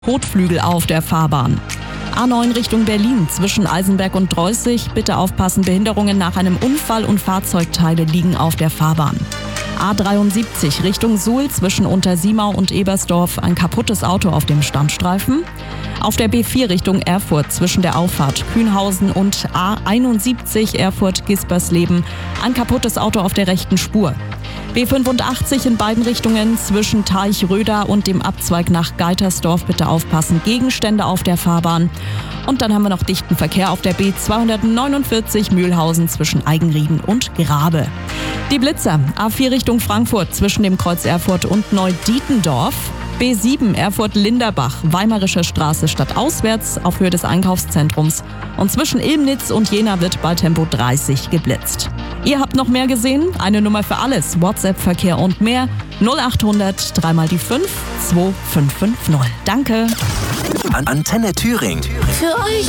Kotflügel auf der Fahrbahn. A9 Richtung Berlin zwischen Eisenberg und Dreußig. Bitte aufpassen, Behinderungen nach einem Unfall und Fahrzeugteile liegen auf der Fahrbahn. A73 Richtung Suhl zwischen Untersiemau und Ebersdorf. Ein kaputtes Auto auf dem Standstreifen. Auf der B4 Richtung Erfurt zwischen der Auffahrt Kühnhausen und A71 Erfurt-Gispersleben. Ein kaputtes Auto auf der rechten Spur. B85 in beiden Richtungen zwischen Teich-Röder und dem Abzweig nach Geitersdorf. Bitte aufpassen, Gegenstände auf der Fahrbahn. Und dann haben wir noch dichten Verkehr auf der B249 Mühlhausen zwischen Eigenrieden und Grabe. Die Blitzer, A4 Richtung Frankfurt zwischen dem Kreuz Erfurt und Neudietendorf. B7 Erfurt-Linderbach, Weimarische Straße stadtauswärts auf Höhe des Einkaufszentrums. Und zwischen Ilmnitz und Jena wird bei Tempo 30 geblitzt. Ihr habt noch mehr gesehen? Eine Nummer für alles, WhatsApp-Verkehr und mehr. 0800 3 mal die 5 2550. Danke. Antenne Thüringen. Für euch.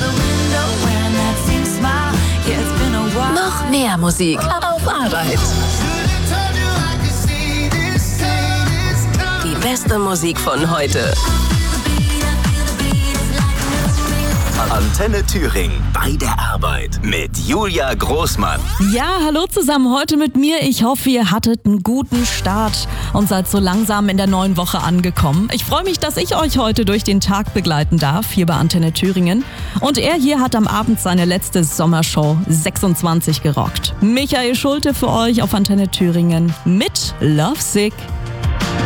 Noch mehr Musik auf Arbeit. Die beste Musik von heute. Antenne Thüringen bei der Arbeit mit Julia Großmann. Ja, hallo zusammen, heute mit mir. Ich hoffe, ihr hattet einen guten Start und seid so langsam in der neuen Woche angekommen. Ich freue mich, dass ich euch heute durch den Tag begleiten darf, hier bei Antenne Thüringen. Und er hier hat am Abend seine letzte Sommershow 26 gerockt. Michael Schulte für euch auf Antenne Thüringen mit Lovesick.